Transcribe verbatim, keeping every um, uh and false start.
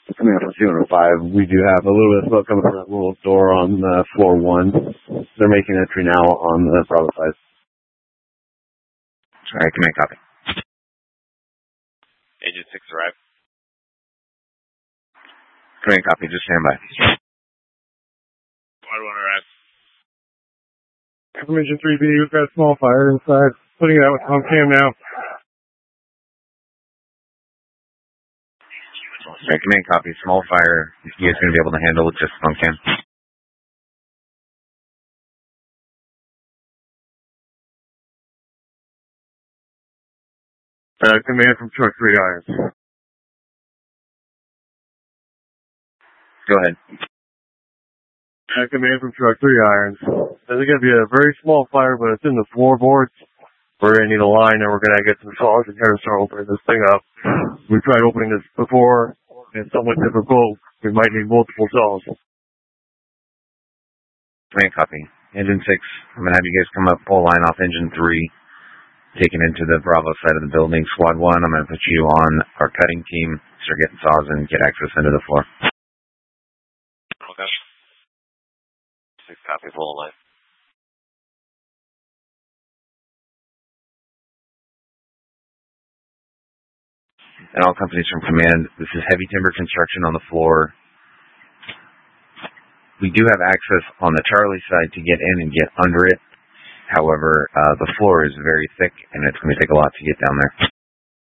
Command from two oh five, we do have a little bit of smoke coming from that little door on uh, floor one. They're making entry now on the Bravo side. Alright, command copy. Agent six arrive. Command copy, just stand by. Squad one arrive. Information three B, we've got a small fire inside. Putting it out with home cam now. Alright, command copy, small fire. You guys going to be able to handle it just on cam? Uh, command from truck three irons. Go ahead. Uh, command from truck three irons. There's going to be a very small fire, but it's in the floorboards. We're going to need a line, and we're going to get some saws in here to start opening this thing up. We've tried opening this before. It's somewhat difficult. We might need multiple saws. Command copy. Engine six, I'm going to have you guys come up, pull line off engine three, take it into the Bravo side of the building. Squad one, I'm going to put you on our cutting team, start getting saws and get access into the floor. Okay. Six copy, full line. And all companies from command, this is heavy timber construction on the floor. We do have access on the Charlie side to get in and get under it. However, uh, the floor is very thick, and it's going to take a lot to get down there.